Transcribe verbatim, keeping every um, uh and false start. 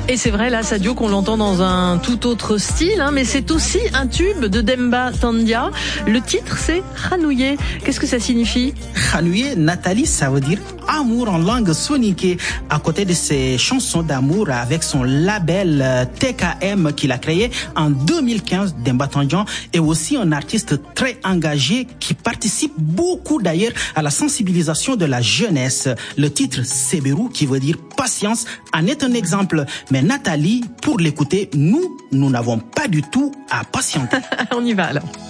Et c'est vrai, là, Sadio, qu'on l'entend dans un tout autre style, hein, mais c'est aussi un tube de Demba Tandia. Le titre, c'est Khanouye. Qu'est-ce que ça signifie? Khanouye, Nathalie, ça veut dire amour en langue soninké. À côté de ses chansons d'amour avec son label T K M qu'il a créé en deux mille quinze, Demba Tandia est aussi un artiste très engagé qui participe beaucoup d'ailleurs à la sensibilisation de la jeunesse. Le titre Seberu, qui veut dire patience, en est un exemple. Mais Nathalie, pour l'écouter, nous, nous n'avons pas du tout à patienter. On y va alors.